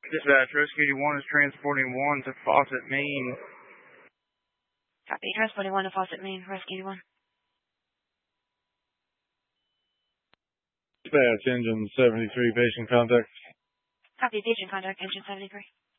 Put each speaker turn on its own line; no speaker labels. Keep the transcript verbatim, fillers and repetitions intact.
Dispatch, Rescue eighty-one is transporting one to Fawcett, Maine.
Copy, transporting one to Fawcett, Maine, Rescue eighty-one.
Dispatch, engine seventy-three, patient contact.
Copy, patient contact, engine seventy-three.